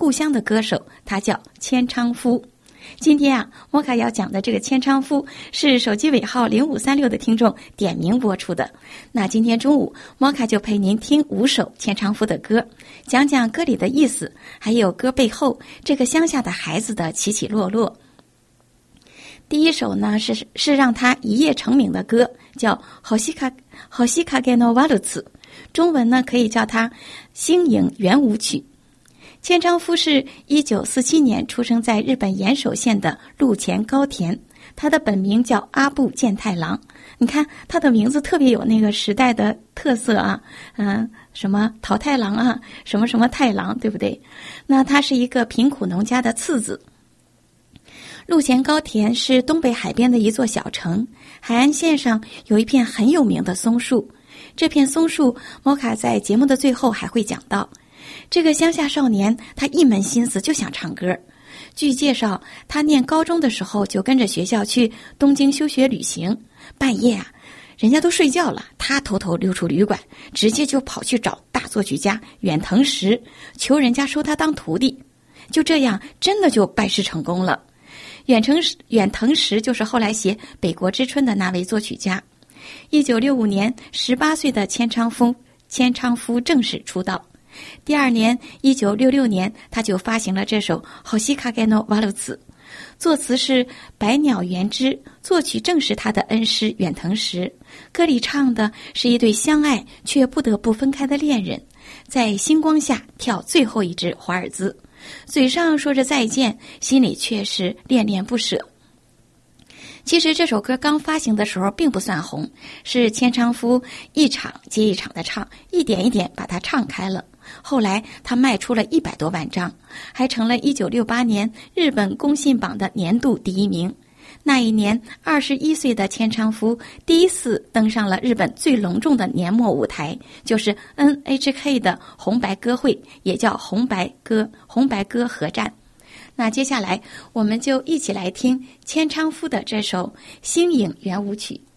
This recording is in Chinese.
故乡的歌手，他叫千昌夫。今天啊，摩卡要讲的这个千昌夫是手机尾号0536的听众点名播出的。那今天中午，摩卡就陪您听5首千昌夫的歌，讲讲歌里的意思，还有歌背后这个乡下的孩子的起起落落。第一首呢是让他一夜成名的歌，叫Hoshikage no Waltz，中文呢可以叫它星影圆舞曲。千昌夫是1947年出生在日本岩手县的陆前高田，他的本名叫阿部健太郎。你看他的名字特别有那个时代的特色啊，什么桃太郎啊，什么什么太郎，对不对？那他是一个贫苦农家的次子。陆前高田是东北海边的一座小城，海岸线上有一片很有名的松树，这片松树摩卡在节目的最后还会讲到。这个乡下少年他一门心思就想唱歌，据介绍他念高中的时候就跟着学校去东京休学旅行，半夜啊人家都睡觉了，他偷偷溜出旅馆，直接就跑去找大作曲家远藤石，求人家收他当徒弟。就这样真的就拜师成功了。远藤石就是后来写《北国之春》的那位作曲家。1965年18岁的千昌夫正式出道。第二年1966年他就发行了这首 Hoshikage no Waltz， 作词是百鸟园之，作曲正是他的恩师远藤石。歌里唱的是一对相爱却不得不分开的恋人，在星光下跳最后一支华尔兹，嘴上说着再见，心里却是恋恋不舍。其实这首歌刚发行的时候并不算红，是千昌夫一场接一场的唱，一点一点把它唱开了。后来他卖出了100多万张，还成了1968年日本公信榜的年度第1名。那一年21岁的千昌夫第一次登上了日本最隆重的年末舞台，就是 NHK 的红白歌会，也叫红白歌合战。那接下来我们就一起来听千昌夫的这首星影圆舞曲。